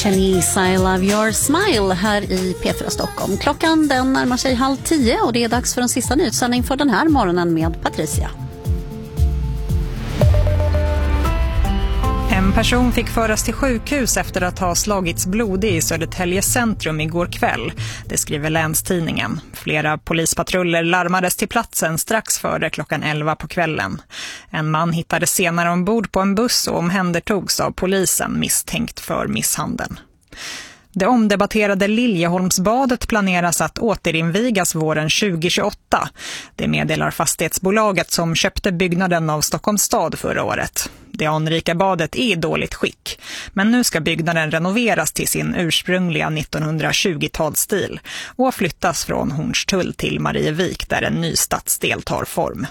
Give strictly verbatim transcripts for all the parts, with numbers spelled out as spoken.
Shanice, I love your smile här i P fyra Stockholm. Klockan den närmar sig halv tio och det är dags för en sista nyhetssändning för den här morgonen med Patricia. En person fick föras till sjukhus efter att ha slagits blodig i Södertälje centrum igår kväll. Det skriver Länstidningen. Flera polispatruller larmades till platsen strax före klockan elva på kvällen. En man hittades senare ombord på en buss och omhändertogs av polisen misstänkt för misshandeln. Det omdebatterade Liljeholmsbadet planeras att återinvigas våren tjugo tjugoåtta. Det meddelar fastighetsbolaget som köpte byggnaden av Stockholms stad förra året. Det anrika badet är i dåligt skick, men nu ska byggnaden renoveras till sin ursprungliga nittonhundratjugotalsstil och flyttas från Hornstull till Marievik där en ny stadsdel tar form.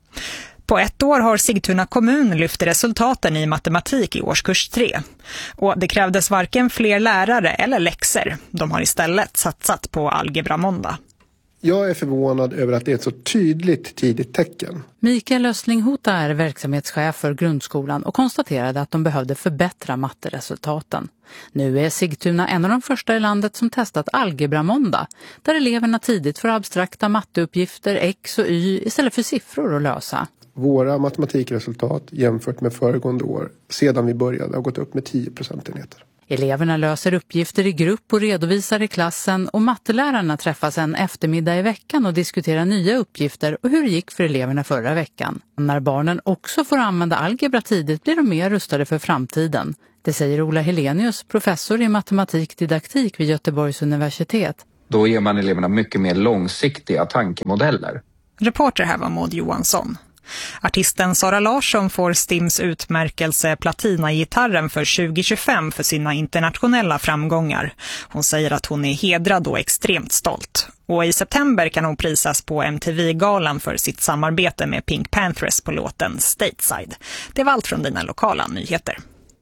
På ett år har Sigtuna kommun lyft resultaten i matematik i årskurs tre. Och det krävdes varken fler lärare eller läxor. De har istället satsat på algebramåndag. Jag är förvånad över att det är ett så tydligt tidigt tecken. Mikael Östlinghota är verksamhetschef för grundskolan och konstaterade att de behövde förbättra matteresultaten. Nu är Sigtuna en av de första i landet som testat algebramåndag, där eleverna tidigt får abstrakta matteuppgifter X och Y istället för siffror att lösa. Våra matematikresultat jämfört med föregående år sedan vi började har gått upp med tio procentenheter. Eleverna löser uppgifter i grupp och redovisar i klassen och mattelärarna träffas en eftermiddag i veckan och diskuterar nya uppgifter och hur det gick för eleverna förra veckan. När barnen också får använda algebra tidigt blir de mer rustade för framtiden. Det säger Ola Helenius, professor i matematikdidaktik vid Göteborgs universitet. Då ger man eleverna mycket mer långsiktiga tankemodeller. Reporter här var Maud Johansson. Artisten Sara Larsson får Stims utmärkelse Platina-gitarren för tjugo tjugofem för sina internationella framgångar. Hon säger att hon är hedrad och extremt stolt. Och i september kan hon prisas på M T V-galan för sitt samarbete med Pink Panthers på låten Stateside. Det var allt från dina lokala nyheter.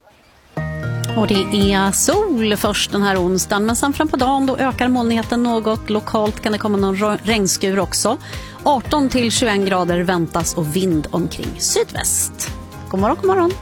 Och det är sol först den här onsdagen, men sen fram på dagen då ökar molnigheten något. Lokalt kan det komma någon regnskur också. arton till tjugoett grader väntas och vind omkring sydväst. God morgon, god morgon.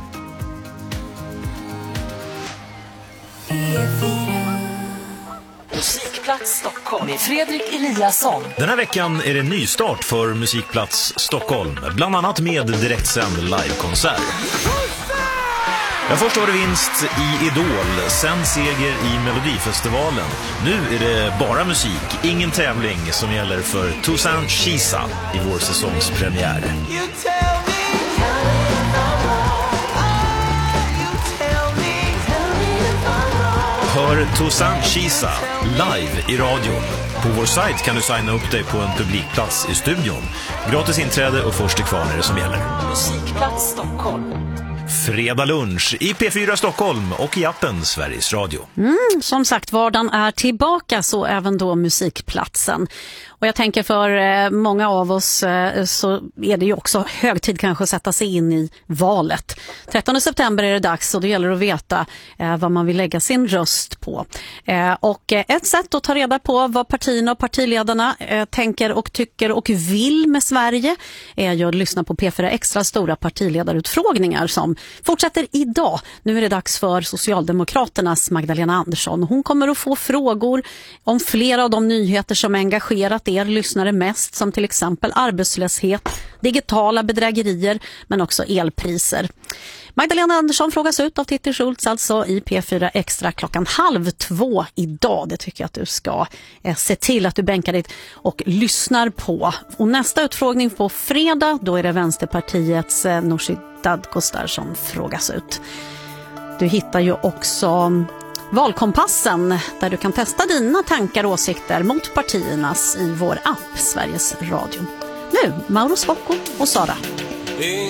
Musikplats Stockholm med Fredrik Eliasson. Den här veckan är det nystart för Musikplats Stockholm, bland annat med direktsänd livekonsert. Ja, först var det vinst i Idol, sen seger i Melodifestivalen. Nu är det bara musik, ingen tävling som gäller för Toussaint Chisa i vår säsongspremiär. Hör Toussaint Chisa live i radion. På vår sajt kan du signa upp dig på en publikplats i studion. Gratis inträde och först till kvarn är det som gäller. Musikplats Stockholm. Fredag lunch i P fyra Stockholm och i appen Sveriges Radio. Mm, som sagt, vardagen är tillbaka, så även då musikplatsen. Och jag tänker för många av oss så är det ju också hög tid kanske att sätta sig in i valet. trettonde september är det dags och det gäller att veta vad man vill lägga sin röst på. Och ett sätt att ta reda på vad partierna och partiledarna tänker och tycker och vill med Sverige är ju att lyssna på P fyra Extra stora partiledarutfrågningar som fortsätter idag. Nu är det dags för Socialdemokraternas Magdalena Andersson. Hon kommer att få frågor om flera av de nyheter som engagerat er lyssnare mest, som till exempel arbetslöshet, digitala bedrägerier men också elpriser. Magdalena Andersson frågas ut av Titti Schultz alltså i P fyra Extra klockan halv två idag. Det tycker jag att du ska eh, se till att du bänkar dig och lyssnar på. Och nästa utfrågning på fredag, då är det Vänsterpartiets eh, Nooshi Dadgostar som frågas ut. Du hittar ju också Valkompassen där du kan testa dina tankar och åsikter mot partiernas i vår app Sveriges Radio. Nu, Mauro Scocco och Sara. Ingen